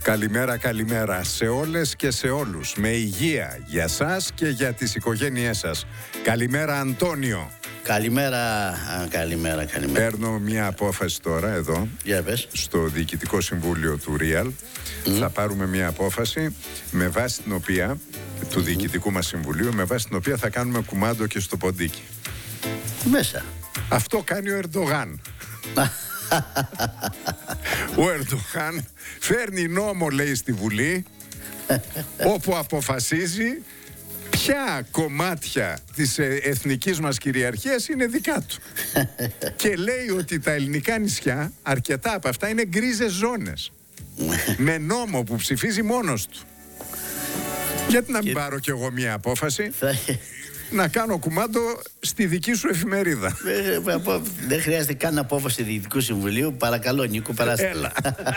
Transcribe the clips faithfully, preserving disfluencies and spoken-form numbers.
Καλημέρα, καλημέρα σε όλες και σε όλους. Με υγεία για σας και για τις οικογένειές σας. Καλημέρα, Αντώνιο. Καλημέρα, α, καλημέρα, καλημέρα. Παίρνω μια απόφαση τώρα εδώ, Για πες. στο Διοικητικό Συμβούλιο του Real. Mm. Θα πάρουμε μια απόφαση με βάση την οποία, του mm. Διοικητικού μας Συμβουλίου, με βάση την οποία θα κάνουμε κουμάντο και στο ποντίκι. Μέσα. Αυτό κάνει ο Ερντογάν. Ο Ερντογάν φέρνει νόμο, λέει, στη Βουλή, όπου αποφασίζει ποια κομμάτια της εθνικής μας κυριαρχίας είναι δικά του. Και λέει ότι τα ελληνικά νησιά, αρκετά από αυτά, είναι γκρίζες ζώνες. Με νόμο που ψηφίζει μόνος του. Γιατί να μην και... πάρω κι εγώ μια απόφαση να κάνω κουμάντο στη δική σου εφημερίδα. Δεν χρειάζεται καν απόφαση Διοικητικού Συμβουλίου. Παρακαλώ, Νίκο, περάστε. Έλα.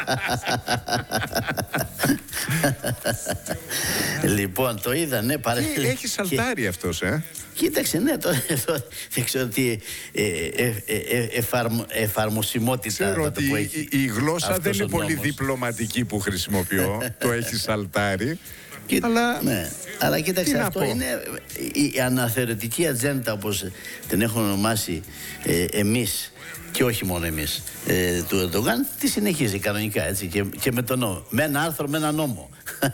Λοιπόν, το είδα, ναι. Παρα... Έχει σαλτάρει και... αυτός, ε. Κοίταξε, ναι, το, το, δεν ξέρω τι ε, ε, ε, ε, εφαρμο, εφαρμοσιμότητα. Ξέρω ότι η, η γλώσσα δεν είναι πολύ διπλωματική που χρησιμοποιώ. Το έχει σαλτάρει. Και, αλλά, ναι. αλλά κοίταξε, αυτό είναι η αναθεωρητική ατζέντα, όπως την έχουν ονομάσει ε, εμείς και όχι μόνο εμείς, ε, του Ερντογάν, τη συνεχίζει κανονικά, έτσι, και, και με τον νόμο, με ένα άρθρο, με ένα νόμο.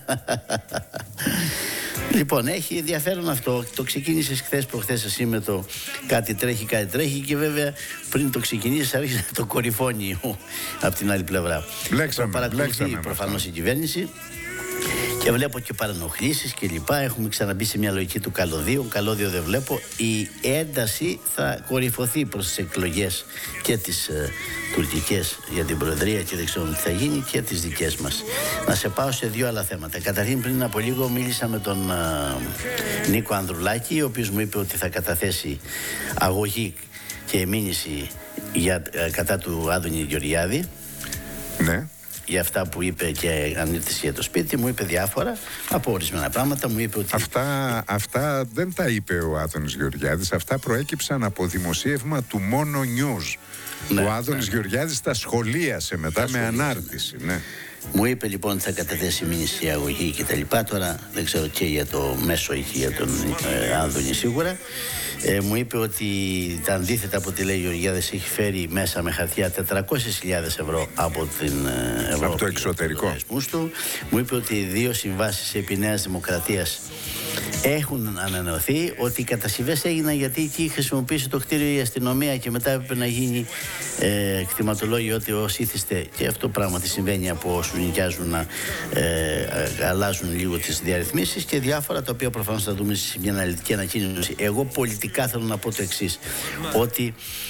Λοιπόν, έχει ενδιαφέρον αυτό. Το ξεκίνησες χθες προχθές εσύ με το κάτι τρέχει, κάτι τρέχει, και βέβαια πριν το ξεκινήσεις άρχισε να το κορυφώνει από την άλλη πλευρά. Μπλέξαμε, το παρακολουθεί μπλέξαμε προφανώς η κυβέρνηση. Και βλέπω και παρενοχλήσεις και λοιπά. Έχουμε ξαναμπεί σε μια λογική του καλωδίου. Καλώδιο δεν βλέπω. Η ένταση θα κορυφωθεί προς τις εκλογές και τις ε, τουρκικές για την Προεδρία, και δεν ξέρω τι θα γίνει, και τις δικές μας. Να σε πάω σε δύο άλλα θέματα. Καταρχήν, πριν από λίγο μίλησα με τον ε, Νίκο Ανδρουλάκη, ο οποίος μου είπε ότι θα καταθέσει αγωγή και μήνυση για, ε, κατά του Άδωνη Γεωργιάδη. Ναι. Για αυτά που είπε, και ανήρτησε για το σπίτι, μου είπε διάφορα από ορισμένα πράγματα. Μου είπε ότι... Αυτά, αυτά δεν τα είπε ο Άδωνης Γεωργιάδης. Αυτά προέκυψαν από δημοσίευμα του Μόνο News. Ναι, ο Άδωνης ναι. Γεωργιάδης τα σχολίασε μετά τα με σχολίασε, ανάρτηση. Ναι. Ναι. Μου είπε λοιπόν ότι θα καταθέσει μήνυση αγωγή και τα λοιπά. Τώρα δεν ξέρω και για το μέσο ή για τον ε, Άδωνη σίγουρα. Ε, μου είπε ότι τα αντίθετα από ό,τι λέει ο Γεωργιάδης έχει φέρει μέσα με χαρτιά τετρακόσιες χιλιάδες ευρώ από την Ευρώπη. Από το εξωτερικό. Του. Μου είπε ότι οι δύο συμβάσεις επί Νέας Δημοκρατίας έχουν ανανεωθεί, ότι οι κατασκευές έγιναν γιατί εκεί χρησιμοποίησε το κτίριο η αστυνομία και μετά έπρεπε να γίνει ε, κτηματολόγιο, ότι ως ήθιστε, και αυτό πράγματι συμβαίνει από όσους νοικιάζουν, να ε, αλλάζουν λίγο τις διαρρυθμίσεις και διάφορα, τα οποία προφανώς θα δούμε σε μια αναλυτική ανακοίνωση. Εγώ πολιτικά θέλω να πω το εξής, ότι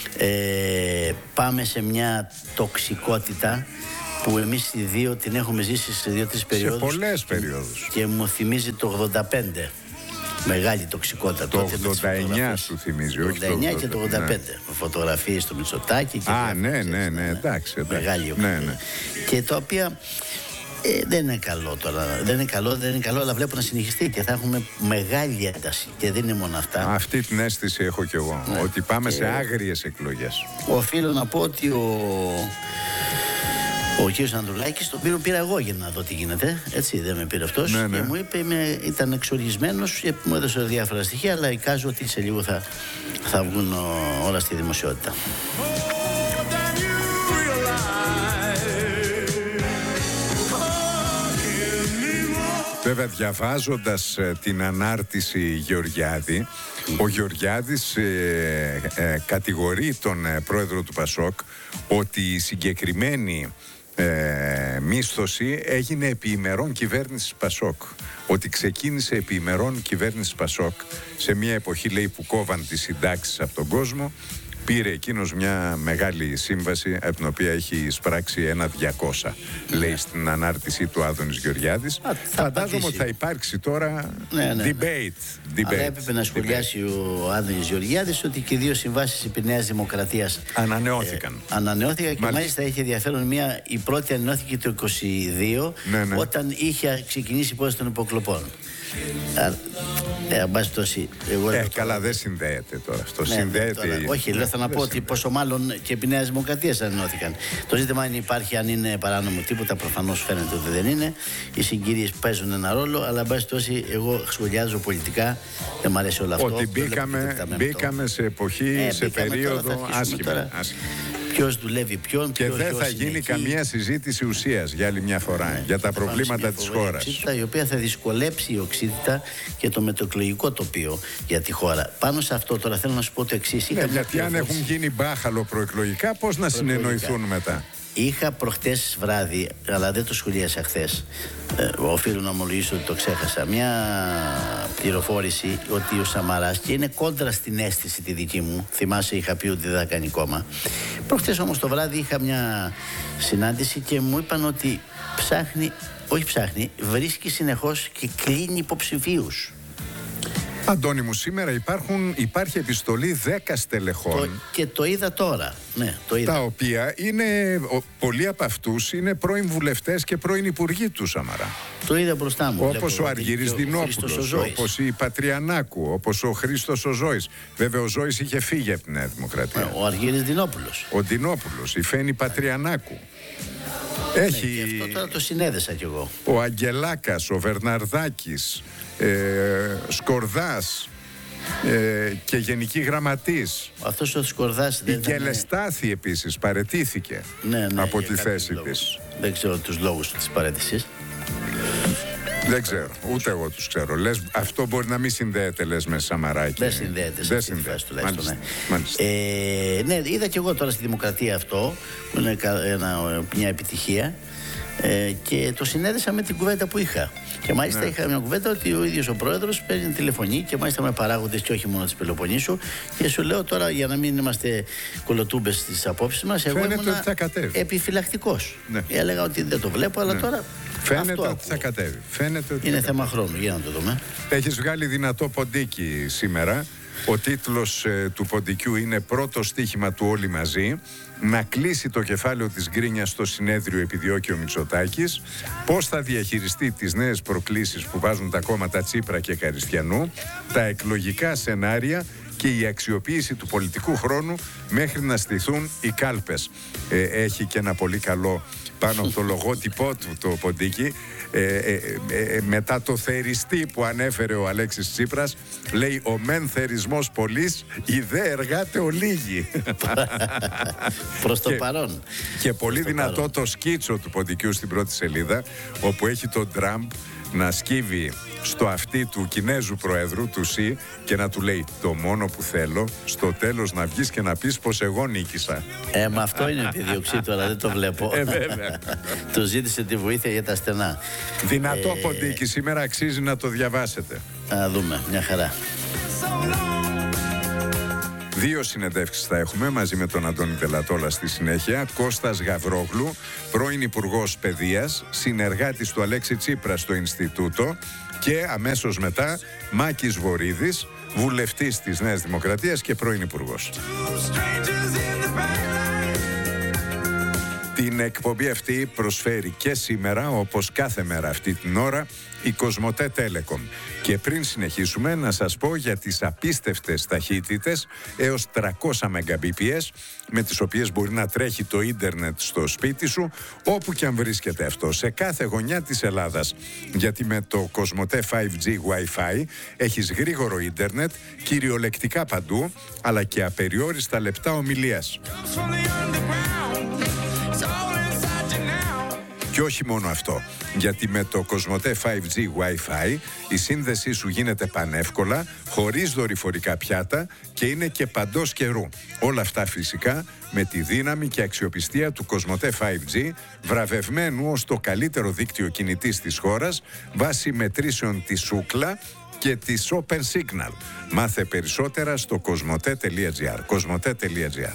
ε, πάμε σε μια τοξικότητα που εμείς οι δύο την έχουμε ζήσει σε δύο-τρεις περιόδους. Σε πολλές περιόδους. Και μου θυμίζει το ογδόντα πέντε. Μεγάλη τοξικότητα. Το ογδόντα εννιά σου θυμίζει, όχι το ογδόντα εννιά και το ογδόντα πέντε. Ναι. Με φωτογραφίες του Μητσοτάκη. Και Α, ναι, ναι, ναι, εντάξει. Μεγάλη ναι, ναι. Και τα οποία ε, δεν είναι καλό τώρα. Δεν είναι καλό, δεν είναι καλό, αλλά βλέπω να συνεχιστεί και θα έχουμε μεγάλη ένταση. Και δεν είναι μόνο αυτά. Αυτή την αίσθηση έχω κι εγώ. Ναι. Ότι πάμε και σε άγριες εκλογές. Οφείλω να πω ότι ο. Ο κύριος Ανδρουλάκης, τον οποίο πήρα εγώ για να δω τι γίνεται, έτσι, δεν με πήρε αυτός, ναι, ναι. Και μου είπε, είμαι, ήταν εξοργισμένος και μου έδωσε διάφορα στοιχεία, αλλά εικάζω ότι σε λίγο θα, θα βγουν ο, όλα στη δημοσιότητα. Βέβαια, διαβάζοντας ε, την ανάρτηση Γεωργιάδη, mm. ο Γεωργιάδης ε, ε, κατηγορεί τον ε, πρόεδρο του Πασόκ ότι η συγκεκριμένη ε, μίσθωση έγινε επί ημερών κυβέρνησης Πασόκ. Ότι ξεκίνησε επί ημερών κυβέρνησης Πασόκ σε μια εποχή, λέει, που κόβαν τις συντάξεις από τον κόσμο. Πήρε εκείνος μια μεγάλη σύμβαση από την οποία έχει εισπράξει ένα διακόσια, λέει στην ανάρτησή του Άδωνης Γεωργιάδης. Α, Φαντάζομαι ότι θα υπάρξει τώρα ναι, ναι, debate, debate. Αλλά έπρεπε να σχολιάσει ο Άδωνης Γεωργιάδης ότι και οι δύο συμβάσεις επί Νέας Δημοκρατίας ανανεώθηκαν. Ε, ανανεώθηκαν και μάλιστα, μάλιστα έχει ενδιαφέρον μία. Η πρώτη ανανεώθηκε το είκοσι δύο, ναι, ναι. Όταν είχε ξεκινήσει η πόση των υποκλοπών. Ε, αμπάση εγώ ε, τώρα... καλά, δεν συνδέεται τώρα αυτό. Ναι, συνδέεται. Τώρα, όχι, λέω θα να πω ότι πόσο μάλλον και επί Νέας Δημοκρατίας ανενώθηκαν. Το ζήτημα είναι υπάρχει αν είναι παράνομο τίποτα. Προφανώς φαίνεται ότι δεν είναι. Οι συγκυρίες παίζουν ένα ρόλο, αλλά εν πάση περιπτώσει εγώ σχολιάζω πολιτικά. Δεν μου αρέσει όλο αυτό. Ότι μπήκαμε, μπήκαμε σε εποχή, ε, σε μπήκαμε, περίοδο άσχημα. Ποιος δουλεύει ποιον. Και δεν θα γίνει καμία συζήτηση ουσίας για άλλη μια φορά ναι, για τα προβλήματα της χώρας. Οξύτητα, η οποία θα δυσκολέψει η οξύτητα και το μετοεκλογικό τοπίο για τη χώρα. Πάνω σε αυτό τώρα θέλω να σου πω το εξής. Ναι, γιατί αν έχουν γίνει μπάχαλο προεκλογικά, πώς να συνεννοηθούν μετά. Είχα προχτές βράδυ, αλλά δεν το σχολίασα χθες. Ε, οφείλω να ομολογήσω ότι το ξέχασα. Μια πληροφόρηση ότι ο Σαμαράς, και είναι κόντρα στην αίσθηση τη δική μου, θυμάσαι είχα πει ότι δεν θα κάνει κόμμα. Προχτές όμως το βράδυ είχα μια συνάντηση και μου είπαν ότι ψάχνει, όχι ψάχνει, βρίσκει συνεχώς και κλείνει υποψηφίους. Αντώνη μου, σήμερα υπάρχουν, υπάρχει επιστολή δέκα στελεχών. Το, και το είδα τώρα. Ναι, το είδα. Τα οποία είναι, ο, πολλοί από αυτούς είναι πρώην βουλευτές και πρώην υπουργοί του Σαμαρά. Το είδα μπροστά μου. Όπως ο Αργύρης Δινόπουλος, όπως η Πατριανάκου, όπως ο Χρήστος ο Ζώης. Βέβαια ο Ζώης είχε φύγει από τη Νέα Δημοκρατία. Ο Αργύρης Δινόπουλος. Ο Δινόπουλος, η Φαίνη Πατριανάκου. Έχει... Ναι, και αυτό τώρα το συνέδεσα κι εγώ. Ο Αγγελάκας, ο Βερναρδάκης, ε, Σκορδάς ε, και Γενική Γραμματής. Αυτός ο Σκορδάς δεν η Γελεστάθη επίσης παραιτήθηκε ναι, ναι, από τη θέση λόγους. της. Δεν ξέρω τους λόγους της παραίτησης. Δεν ξέρω, ούτε εγώ τους ξέρω. Λες, αυτό μπορεί να μην συνδέεται, λες, με Σαμαράκη. Δεν συνδέεται σε αυτή τη φάση τουλάχιστον. Μάλιστα. Ναι. Μάλιστα. Ε, ναι, είδα και εγώ τώρα στη Δημοκρατία αυτό, που είναι ένα, μια επιτυχία. Ε, και το συνέδεσα με την κουβέντα που είχα. Και μάλιστα ναι. είχα μια κουβέντα ότι ο ίδιος ο πρόεδρος παίρνει τηλεφωνή και μάλιστα με παράγοντες και όχι μόνο της Πελοποννήσου. Και σου λέω τώρα, για να μην είμαστε κολοτούμπες στις απόψεις μας, εγώ ήμουν επιφυλακτικός. Ναι. Έλεγα ότι δεν το βλέπω, αλλά ναι. τώρα. Φαίνεται αυτό ότι ακούω. θα κατέβει. Φαίνεται ότι είναι θα θέμα κατέβει. χρόνου, για να το δούμε. Έχεις βγάλει δυνατό ποντίκι σήμερα. Ο τίτλος ε, του ποντικιού είναι «Πρώτο στοίχημα του όλοι μαζί». Να κλείσει το κεφάλαιο της γκρίνιας στο συνέδριο επιδιώκει ο Μητσοτάκης. Πώς θα διαχειριστεί τις νέες προκλήσεις που βάζουν τα κόμματα Τσίπρα και Καριστιανού. Τα εκλογικά σενάρια και η αξιοποίηση του πολιτικού χρόνου μέχρι να στηθούν οι κάλπες. Ε, έχει και ένα πολύ καλό πάνω από το λογότυπό του το ποντίκι. Ε, ε, ε, ε, μετά το θεριστή που ανέφερε ο Αλέξης Τσίπρας, λέει ο μεν θερισμός πολλής, οι δε εργάτε ολίγοι. Προς το και, παρόν. Και πολύ Προς δυνατό το, το σκίτσο του ποντικιού στην πρώτη σελίδα, όπου έχει τον Τραμπ να σκύβει στο αυτί του Κινέζου Προέδρου, του Σι, και να του λέει το μόνο που θέλω στο τέλος να βγεις και να πεις πως εγώ νίκησα. Ε, μα αυτό είναι επιδίωξή του, αλλά δεν το βλέπω. Ε, βέβαια. Του ζήτησε τη βοήθεια για τα στενά. Δυνατό ε, ποντίκι, σήμερα αξίζει να το διαβάσετε. Να δούμε, μια χαρά. Δύο συνεντεύξεις θα έχουμε μαζί με τον Αντώνη Τελατόλα στη συνέχεια. Κώστας Γαβρόγλου, πρώην Υπουργός Παιδείας, συνεργάτης του Αλέξη Τσίπρα στο Ινστιτούτο, και αμέσως μετά Μάκης Βορίδης, βουλευτής της Νέας Δημοκρατίας και πρώην Υπουργός. Την εκπομπή αυτή προσφέρει και σήμερα, όπως κάθε μέρα αυτή την ώρα, η Κοσμοτέ Telecom. Και πριν συνεχίσουμε, να σας πω για τις απίστευτες ταχύτητες έως τριακόσια μεγαμπίπιες με τις οποίες μπορεί να τρέχει το ίντερνετ στο σπίτι σου, όπου και αν βρίσκεται αυτό, σε κάθε γωνιά της Ελλάδας. Γιατί με το Κοσμοτέ φάιβ τζι Wi-Fi έχεις γρήγορο ίντερνετ, κυριολεκτικά παντού, αλλά και απεριόριστα λεπτά ομιλίας. Και όχι μόνο αυτό, γιατί με το Κοσμοτέ φάιβ τζι Wi-Fi η σύνδεσή σου γίνεται πανεύκολα, χωρίς δορυφορικά πιάτα και είναι και παντός καιρού. Όλα αυτά φυσικά με τη δύναμη και αξιοπιστία του Κοσμοτέ φάιβ τζι, βραβευμένου ως το καλύτερο δίκτυο κινητής της χώρας, βάσει μετρήσεων της Ookla και της Open Signal. Μάθε περισσότερα στο κοσμοτέ τελεία τζι άρ. κοσμοτέ τελεία τζι άρ.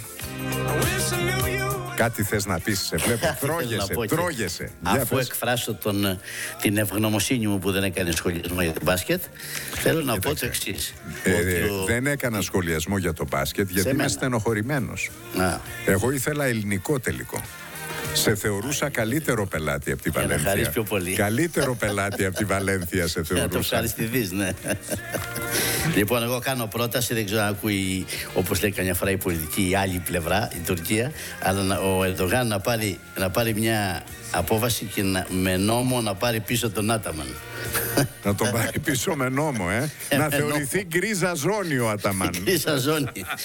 Κάτι θες να πεις, σε βλέπω, τρώγεσαι, τρώγεσαι. Αφού εκφράσω τον, την ευγνωμοσύνη μου που δεν έκανε σχολιασμό για το μπάσκετ, θέλω να πω το εξής. Ε, ο... Δεν έκανα σχολιασμό για το μπάσκετ γιατί είμαι στενοχωρημένος. Α. Εγώ ήθελα ελληνικό τελικό. Σε θεωρούσα καλύτερο πελάτη από τη Για να Βαλένθια. χαρείς πιο πολύ. Καλύτερο πελάτη από τη Βαλένθια σε Να το θεωρούσα. ευχαριστηθείς, ναι. Λοιπόν, εγώ κάνω πρόταση, δεν ξέρω αν ακούει, όπως λέει καμιά φορά η πολιτική, η άλλη πλευρά, η Τουρκία, αλλά να- ο Ερντογάν να πάρει, να πάρει μια απόφαση και να, με νόμο να πάρει πίσω τον Άταμαν. Να τον πάρει πίσω με νόμο, ε. Ε, Να με θεωρηθεί γκρίζα ζώνη ο Αταμάν. Ίσα ζώνη.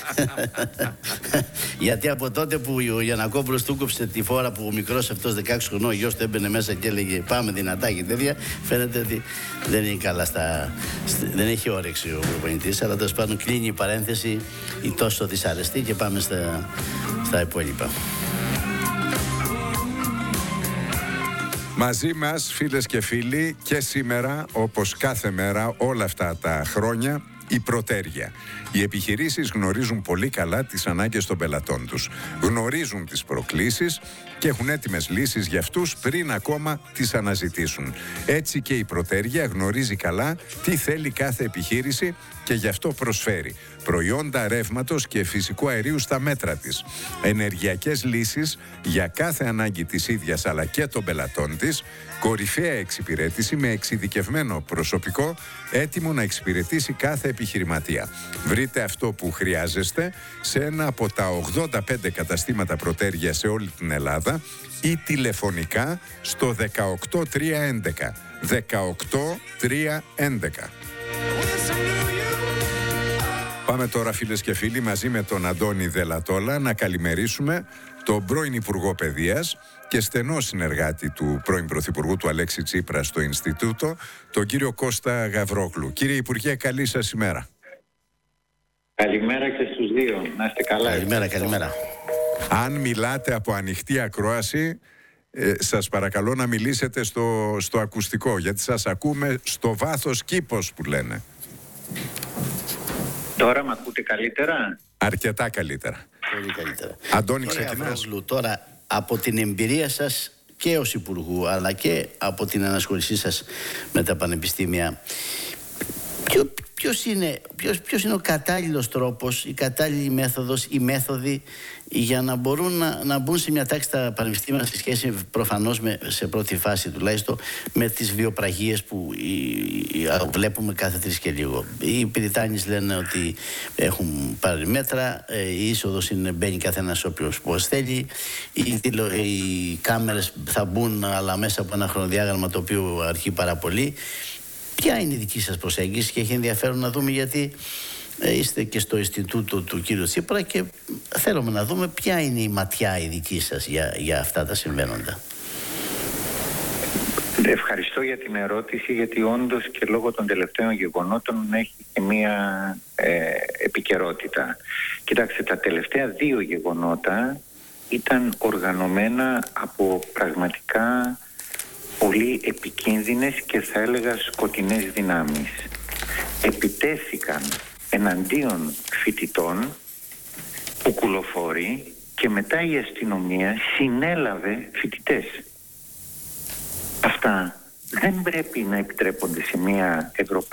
Γιατί από τότε που ο Γιαννακόπουλος του κόψε τη φόρα που ο μικρός αυτός δεκαέξι χρονών ο γιος του έμπαινε μέσα και έλεγε πάμε δυνατά και τέτοια, φαίνεται ότι δεν είναι καλά στα... σ- δεν έχει όρεξη ο προπονητής, αλλά τέλος πάντων κλείνει η παρένθεση η τόσο δυσαρεστή και πάμε στα, στα υπόλοιπα. Μαζί μας, φίλες και φίλοι, και σήμερα, όπως κάθε μέρα, όλα αυτά τα χρόνια, η Πρωτέρια. Οι επιχειρήσεις γνωρίζουν πολύ καλά τις ανάγκες των πελατών τους. Γνωρίζουν τις προκλήσεις και έχουν έτοιμες λύσεις για αυτούς πριν ακόμα τις αναζητήσουν. Έτσι και η Πρωτέρια γνωρίζει καλά τι θέλει κάθε επιχείρηση και γι' αυτό προσφέρει προϊόντα ρεύματος και φυσικού αερίου στα μέτρα της. Ενεργειακές λύσεις για κάθε ανάγκη της ίδιας αλλά και των πελατών της. Κορυφαία εξυπηρέτηση με εξειδικευμένο προσωπικό έτοιμο να εξυπηρετήσει κάθε επιχειρηματία. Βρείτε αυτό που χρειάζεστε σε ένα από τα ογδόντα πέντε καταστήματα Πρωτέρια σε όλη την Ελλάδα ή τηλεφωνικά στο δεκαοκτώ τριακόσια έντεκα. δεκαοκτώ τριακόσια έντεκα. Πάμε τώρα, φίλες και φίλοι, μαζί με τον Αντώνη Δελατόλα να καλημερίσουμε τον πρώην Υπουργό Παιδείας και στενό συνεργάτη του πρώην Πρωθυπουργού του Αλέξη Τσίπρα στο Ινστιτούτο, τον κύριο Κώστα Γαβρόγλου. Κύριε Υπουργέ, καλή σας ημέρα. Καλημέρα και στους δύο. Να είστε καλά. Καλημέρα, καλημέρα. Αν μιλάτε από ανοιχτή ακρόαση, ε, σας παρακαλώ να μιλήσετε στο, στο ακουστικό, γιατί σας ακούμε στο βάθος κήπος που λένε. Τώρα με ακούτε καλύτερα? Αρκετά καλύτερα. Πολύ καλύτερα. Αντώνη, Ωραία, ξεκινάς. Βρόγλου, τώρα από την εμπειρία σας και ως Υπουργού αλλά και από την ανασχόλησή σας με τα πανεπιστήμια, ποιο, ποιος, είναι, ποιος, ποιος είναι ο κατάλληλος τρόπος, η κατάλληλη μέθοδος, οι μέθοδοι για να μπορούν να, να μπουν σε μια τάξη τα πανεπιστήμια σε σχέση προφανώς με, σε πρώτη φάση τουλάχιστον με τις βιοπραγίες που η, η, α, βλέπουμε κάθε τρεις και λίγο. Οι Πυριτάνης λένε ότι έχουν πάρει μέτρα, ε, η είσοδος είναι μπαίνει καθένας όποιος πώς θέλει, οι, τηλο, οι κάμερες θα μπουν αλλά μέσα από ένα χρονοδιάγραμμα το οποίο αρχεί πάρα πολύ. Ποια είναι η δική σας προσέγγιση? Και έχει ενδιαφέρον να δούμε γιατί ε, είστε και στο Ινστιτούτο του κύριου Τσίπρα και θέλουμε να δούμε ποια είναι η ματιά η δική σας για, για αυτά τα συμβαίνοντα. Ευχαριστώ για την ερώτηση, γιατί όντως και λόγω των τελευταίων γεγονότων έχει και μία ε, επικαιρότητα. Κοιτάξτε, τα τελευταία δύο γεγονότα ήταν οργανωμένα από πραγματικά πολύ επικίνδυνες και θα έλεγα σκοτεινές δυνάμεις. Επιτέθηκαν εναντίον φοιτητών που κουλοφόροι και μετά η αστυνομία συνέλαβε φοιτητές. Αυτά δεν πρέπει να επιτρέπονται σε μια Ευρωπαϊκή